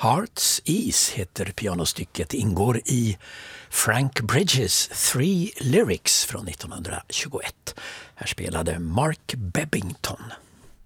Heart's Ease heter pianostycket, ingår i Frank Bridges Three Lyrics från 1921. Här spelade Mark Bebbington.